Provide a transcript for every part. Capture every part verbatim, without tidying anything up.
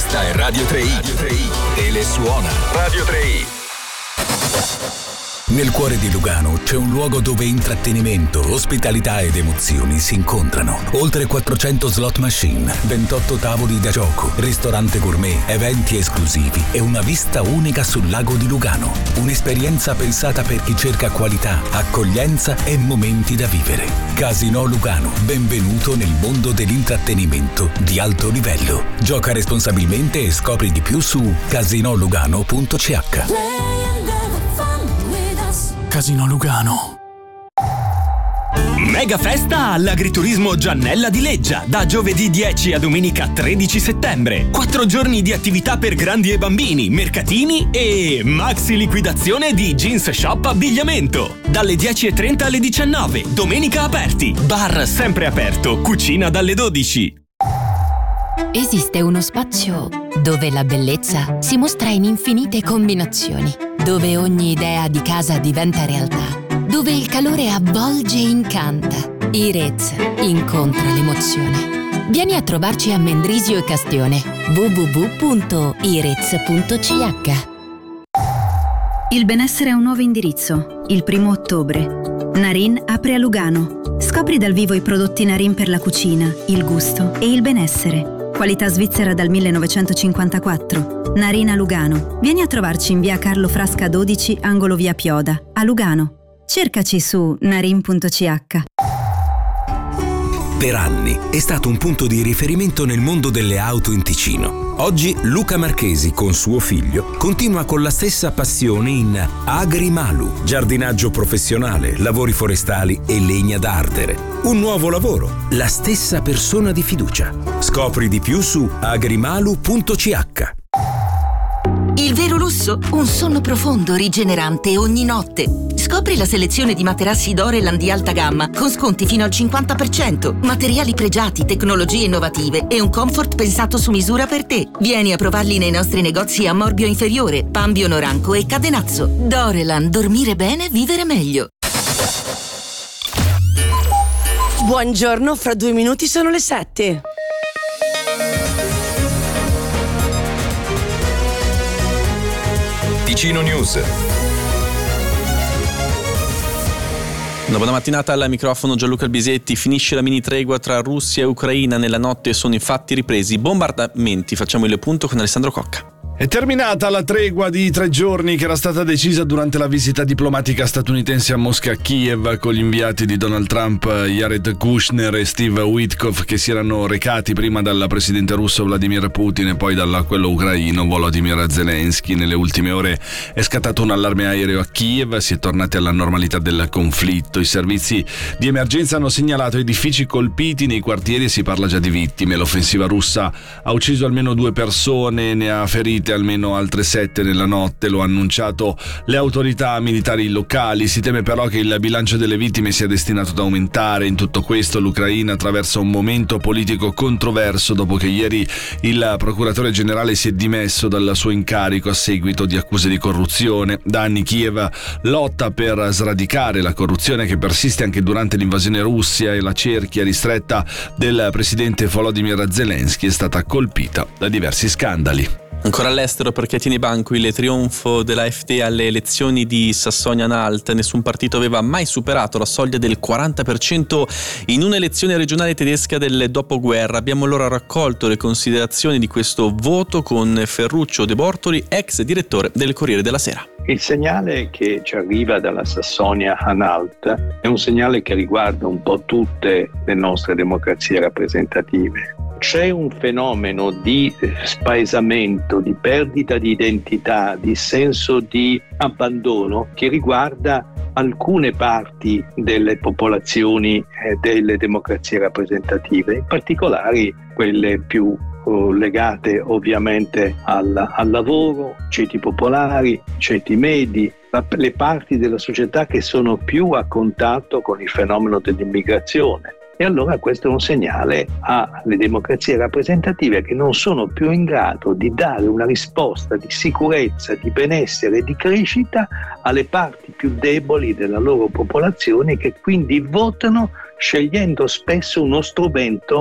Questa è Radio tre i. Radio tre i. Telesuona. Radio tre i. Nel cuore di Lugano c'è un luogo dove intrattenimento, ospitalità ed emozioni si incontrano. Oltre quattrocento slot machine, ventotto tavoli da gioco, ristorante gourmet, eventi esclusivi e una vista unica sul lago di Lugano. Un'esperienza pensata per chi cerca qualità, accoglienza e momenti da vivere. Casino Lugano, benvenuto nel mondo dell'intrattenimento di alto livello. Gioca responsabilmente e scopri di più su casino lugano punto c h. Casino Lugano. Mega festa all'Agriturismo Giannella di Leggia, da giovedì dieci a domenica tredici settembre. Quattro giorni di attività per grandi e bambini, mercatini e maxi liquidazione di jeans shop abbigliamento. Dalle dieci e trenta alle diciannove, domenica aperti, bar sempre aperto, cucina dalle dodici. Esiste uno spazio dove la bellezza si mostra in infinite combinazioni, dove ogni idea di casa diventa realtà, dove il calore avvolge e incanta. Irez incontra l'emozione. Vieni a trovarci a Mendrisio e Castione. w w w punto irez punto c h. Il benessere ha un nuovo indirizzo. Il primo ottobre. Narin apre a Lugano. Scopri dal vivo i prodotti Narin per la cucina, il gusto e il benessere. Qualità svizzera dal millenovecentocinquantaquattro. Narin a Lugano. Vieni a trovarci in via Carlo Frasca dodici, angolo via Pioda, a Lugano. Cercaci su narin punto c h. Per anni è stato un punto di riferimento nel mondo delle auto in Ticino. Oggi Luca Marchesi con suo figlio continua con la stessa passione in Agrimalu, giardinaggio professionale, lavori forestali e legna da ardere. Un nuovo lavoro, la stessa persona di fiducia. Scopri di più su agrimalu punto c h. Il vero lusso? Un sonno profondo, rigenerante ogni notte. Scopri la selezione di materassi Doreland di alta gamma con sconti fino al cinquanta per cento, materiali pregiati, tecnologie innovative e un comfort pensato su misura per te. Vieni a provarli nei nostri negozi a Morbio Inferiore, Pambio Noranco e Cadenazzo. Doreland, dormire bene, vivere meglio. Buongiorno, fra due minuti sono le sette. Ticino News. Una buona mattinata, al microfono Gianluca Albisetti. Finisce la mini tregua tra Russia e Ucraina. Nella notte sono infatti ripresi i bombardamenti. Facciamo il punto con Alessandro Cocca. È terminata la tregua di tre giorni che era stata decisa durante la visita diplomatica statunitense a Mosca e Kiev, con gli inviati di Donald Trump Jared Kushner e Steve Witkoff, che si erano recati prima dal presidente russo Vladimir Putin e poi da quello ucraino Volodymyr Zelensky. Nelle ultime ore è scattato un allarme aereo a Kiev, si è tornati alla normalità del conflitto. I servizi di emergenza hanno segnalato edifici colpiti nei quartieri e si parla già di vittime. L'offensiva russa ha ucciso almeno due persone, ne ha ferite almeno altre sette nella notte, lo hanno annunciato le autorità militari locali. Si teme però che il bilancio delle vittime sia destinato ad aumentare. In tutto questo l'Ucraina attraversa un momento politico controverso dopo che ieri il procuratore generale si è dimesso dal suo incarico a seguito di accuse di corruzione. Da anni Kiev lotta per sradicare la corruzione che persiste anche durante l'invasione russa e la cerchia ristretta del presidente Volodymyr Zelensky è stata colpita da diversi scandali. Ancora all'estero, perché tiene banco il trionfo dell'AfD alle elezioni di Sassonia-Anhalt. Nessun partito aveva mai superato la soglia del quaranta per cento in un'elezione regionale tedesca del dopoguerra. Abbiamo allora raccolto le considerazioni di questo voto con Ferruccio De Bortoli, ex direttore del Corriere della Sera. Il segnale che ci arriva dalla Sassonia-Anhalt è un segnale che riguarda un po' tutte le nostre democrazie rappresentative. C'è un fenomeno di spaesamento, di perdita di identità, di senso di abbandono che riguarda alcune parti delle popolazioni eh, delle democrazie rappresentative, in particolare quelle più oh, legate ovviamente al, al lavoro, ceti popolari, ceti medi, la, le parti della società che sono più a contatto con il fenomeno dell'immigrazione. E allora questo è un segnale alle democrazie rappresentative che non sono più in grado di dare una risposta di sicurezza, di benessere e di crescita alle parti più deboli della loro popolazione, che quindi votano scegliendo spesso uno strumento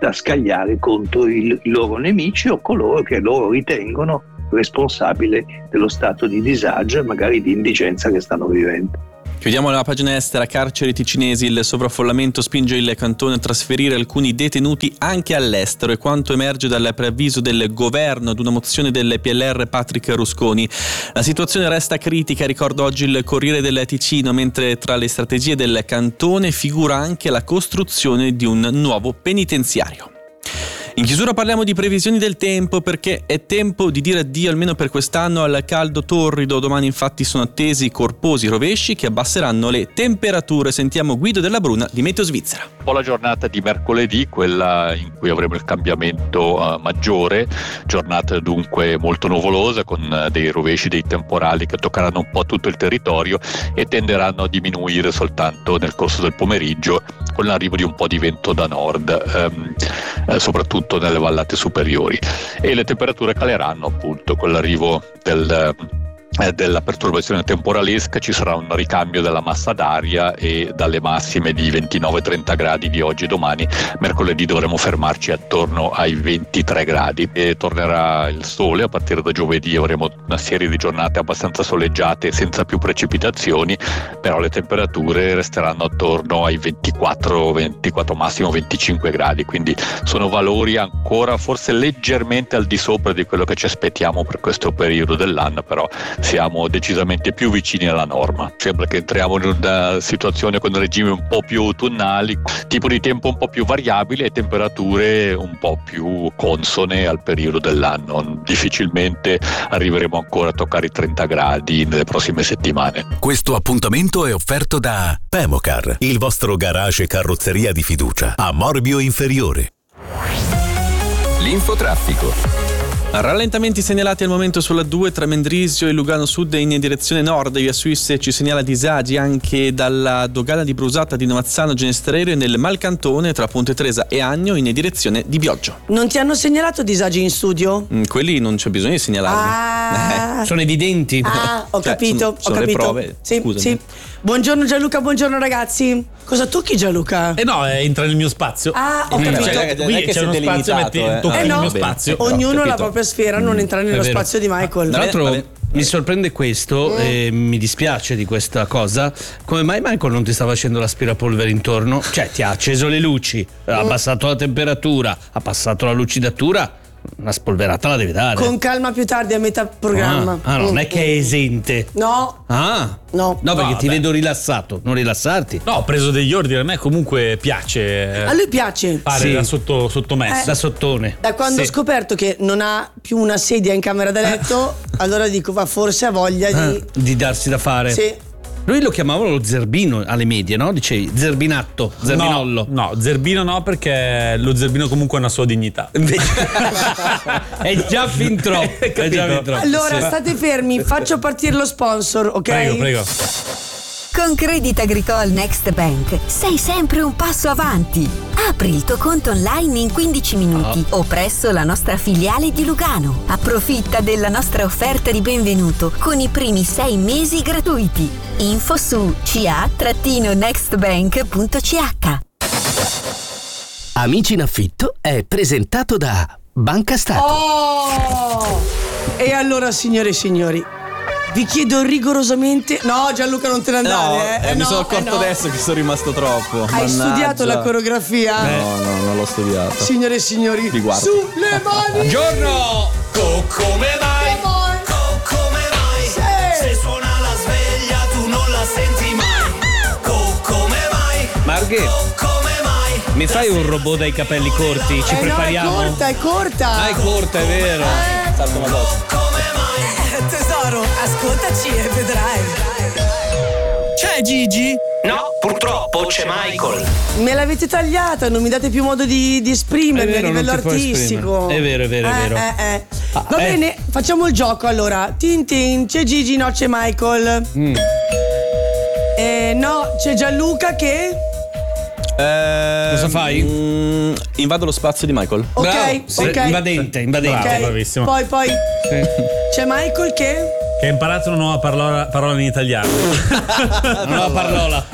da scagliare contro i loro nemici o coloro che loro ritengono responsabile dello stato di disagio e magari di indigenza che stanno vivendo. Chiudiamo la pagina estera. Carceri ticinesi. Il sovraffollamento spinge il cantone a trasferire alcuni detenuti anche all'estero, e quanto emerge dal preavviso del governo ad una mozione del P L R Patrick Rusconi. La situazione resta critica, ricordo oggi il Corriere del Ticino, mentre tra le strategie del cantone figura anche la costruzione di un nuovo penitenziario. In chiusura parliamo di previsioni del tempo, perché è tempo di dire addio almeno per quest'anno al caldo torrido. Domani infatti sono attesi corposi rovesci che abbasseranno le temperature. Sentiamo Guido Della Bruna di Meteo Svizzera. Un po' la giornata di mercoledì, quella in cui avremo il cambiamento uh, maggiore, giornata dunque molto nuvolosa con uh, dei rovesci, dei temporali che toccheranno un po' tutto il territorio e tenderanno a diminuire soltanto nel corso del pomeriggio con l'arrivo di un po' di vento da nord, um, eh, soprattutto nelle vallate superiori, e le temperature caleranno appunto con l'arrivo del della perturbazione temporalesca. Ci sarà un ricambio della massa d'aria e dalle massime di ventinove trenta gradi di oggi e domani, mercoledì dovremo fermarci attorno ai ventitré gradi e tornerà il sole. A partire da giovedì avremo una serie di giornate abbastanza soleggiate senza più precipitazioni, però le temperature resteranno attorno ai ventiquattro ventiquattro massimo venticinque gradi, quindi sono valori ancora forse leggermente al di sopra di quello che ci aspettiamo per questo periodo dell'anno, però siamo decisamente più vicini alla norma. Sembra che entriamo in una situazione con regimi un po' più autunnali, tipo di tempo un po' più variabile e temperature un po' più consone al periodo dell'anno. Difficilmente arriveremo ancora a toccare i trenta gradi nelle prossime settimane. Questo appuntamento è offerto da Pemocar, il vostro garage carrozzeria di fiducia a Morbio Inferiore. L'infotraffico. Rallentamenti segnalati al momento sulla due tra Mendrisio e Lugano Sud in direzione nord. Via Suisse ci segnala disagi anche dalla dogana di Brusata di Novazzano Ginestrere e nel Malcantone tra Ponte Tresa e Agno in direzione di Bioggio. Non ti hanno segnalato disagi in studio? Mm, quelli non c'è bisogno di segnalarli. Ah. Eh. Sono evidenti. Ah, ho Cioè, capito, sono, ho sono capito. le prove. Sì, Scusami. sì. Buongiorno Gianluca, buongiorno ragazzi. Cosa tocchi Gianluca? Eh no, entra nel mio spazio. Ah, ho capito. Cioè, Qui che c'è uno spazio, metti, eh. tocchi Eh nel no, mio spazio. ognuno Capito. la propria sfera, non entrare nello vero. spazio di Michael. Tra l'altro Vabbè, vabbè. mi sorprende questo e mi dispiace di questa cosa. Come mai Michael non ti sta facendo l'aspirapolvere intorno? Cioè ti ha acceso le luci, ha abbassato la temperatura, ha passato la lucidatura. Una spolverata la deve dare. Con calma più tardi a metà programma. Ah, ah, non è che è esente. No. Ah. No. No, perché No, ti beh. vedo rilassato. Non rilassarti. No, ho preso degli ordini, a me comunque piace. A lui piace. Fare Sì. da sotto, sottomesso. Eh. Da sottone. Da quando Sì. ho scoperto che non ha più una sedia in camera da letto, allora dico, va, forse ha voglia Ah, di. di darsi da fare. Sì. Lui lo chiamavano lo zerbino alle medie, no? Dicevi zerbinatto, zerbinollo. No, no, zerbino no, perché lo zerbino comunque ha una sua dignità. È già fin troppo. È già fin troppo. Allora, Sì. state fermi, faccio partire lo sponsor, ok? Prego, prego. Con Credit Agricole Next Bank sei sempre un passo avanti. Apri il tuo conto online in quindici minuti o presso la nostra filiale di Lugano. Approfitta della nostra offerta di benvenuto con i primi sei mesi gratuiti. Info su c a next bank punto c h. Amici in affitto è presentato da Banca Stato. Oh! E allora, signore e signori, vi chiedo rigorosamente. No, Gianluca, non te ne andare. No, eh. eh, Eh mi no, sono eh accorto no. adesso che sono rimasto troppo. Hai Mannaggia. studiato la coreografia? No, no, non l'ho studiata. Signore e signori, Li guardo. su le mani! Buongiorno! Come mai? Co- come mai? Sì. Se suona la sveglia tu non la senti mai. Co- come mai? Marghe, Co- come mai? mi fai un robot dai capelli corti? Ci eh prepariamo? No, è corta, è corta. Ah, è corta, è vero. Eh. Salto Madonna. Come mai? Eh, tesoro, ascoltaci e vedrai. C'è Gigi? No, purtroppo c'è Michael. Me l'avete tagliata, non mi date più modo di, di esprimermi È vero, a livello non ti puoi artistico. esprimere. È vero, è vero, è Eh, vero. eh, eh. Ah, Va eh. bene, facciamo il gioco allora. Tintin, c'è Gigi, no, c'è Michael. Mm. Eh, no, c'è Gianluca che. Eh, Cosa fai? mm, invado lo spazio di Michael. Ok, Sì, ok. invadente, invadente. Ok, bravissimo. Poi, poi Sì. c'è Michael che. Che ha imparato una nuova parola, parola in italiano. Una nuova parola.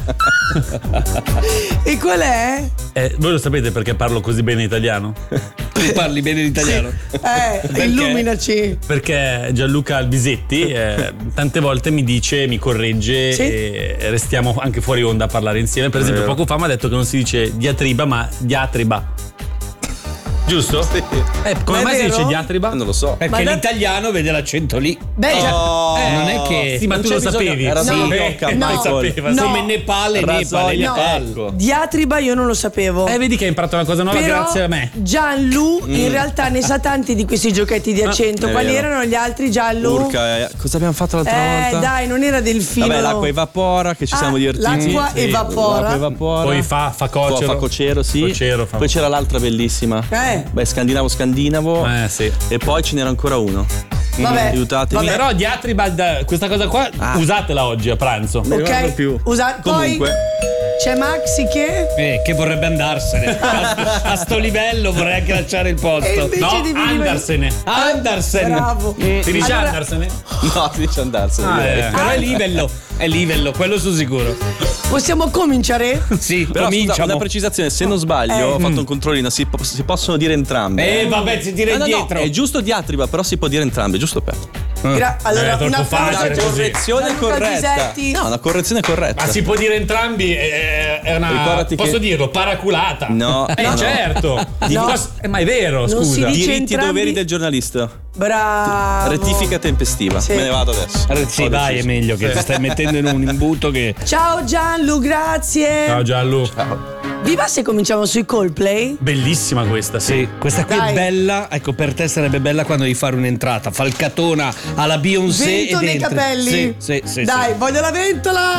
E qual è? Eh, voi lo sapete perché parlo così bene italiano? Tu parli bene l'italiano? Eh, Perché? illuminaci. Perché Gianluca Albisetti eh, tante volte mi dice, mi corregge Sì. e restiamo anche fuori onda a parlare insieme. Per esempio, Vero. poco fa mi ha detto che non si dice diatriba, ma diatriba. Giusto? Sì. Eh, come Ma è mai si vero? dice diatriba? Non lo so. Perché Ma da- l'italiano vede l'accento lì. Beh, già- Oh, Eh, non è che. Sì, ma non tu c'è lo bisogno- sapevi. era solo Sì, Yocca, eh, no. lo sapeva, No. sì. Come Nepale, Nepale, Rasoia, Nepale. ecco. diatriba io non lo sapevo. Eh, vedi che hai imparato una cosa nuova Però grazie a me. Gianlu in realtà ne sa tanti di questi giochetti di accento. è Quali vero. erano gli altri, Gianlu? Urca, eh, cosa abbiamo fatto l'altra Eh, volta? dai, non era delfino. Vabbè, l'acqua evapora, che ci Ah, siamo divertiti. l'acqua Sì. evapora. L'acqua evapora. Poi fa, fa cocero. Fa cocero, sì. Cocero, fa- Poi c'era l'altra bellissima. Eh. Beh, scandinavo scandinavo. Eh, sì. E poi ce n'era ancora uno. Vabbè. Aiutatemi. Vabbè. Però diatriba, da- questa cosa qua, Ah. usatela oggi a pranzo. Non mi ricordo Ok, più. usa- poi Comunque. c'è Maxi che Eh, che vorrebbe andarsene. a, a sto livello vorrei anche lasciare il E posto. invece No, devi andarsene. Andarsene. Bravo. Si dice Allora- andarsene? No, si dice andarsene. Ah, eh. Però è livello. È livello, quello sono sicuro. Possiamo cominciare? Sì, Però scusa, cominciamo. una precisazione, se non sbaglio, Eh. ho fatto un controllino, si, po- si possono dire entrambe. Eh, vabbè, si tira No, no, no, indietro. è giusto diatriba, però si può dire entrambe, giusto per. Gra- allora, Eh, troppo un applauso facile a così. Correzione Gianluca corretta. Gisetti. No, una correzione corretta. Ma si può dire entrambi, è, è una. Ricordati posso che- dirlo, paraculata. No, Eh, no, no. certo. No. Posso- eh, ma è vero, Non si scusa. dice Diritti e entrambi. doveri del giornalista. Bravo. Rettifica tempestiva. Sì. Me ne vado adesso. Sì, Ho dai, è deciso. meglio che ti stai mettendo in un imbuto che. Ciao Gianlu, grazie. Ciao Gianlu. Vi va se cominciamo sui Coldplay? Bellissima questa, sì. Sì, questa qui Dai. è bella. Ecco, per te sarebbe bella quando devi fare un'entrata falcatona alla Beyoncé Vento ed nei entri. capelli. Sì, sì, sì, Dai, sì. voglio la ventola.